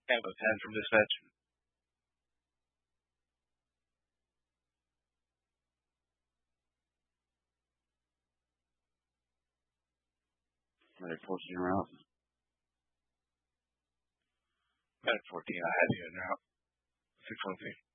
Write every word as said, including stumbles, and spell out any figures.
Tango ten from dispatch. Medic fourteen route. Medic fourteen, I had you in route. six one two.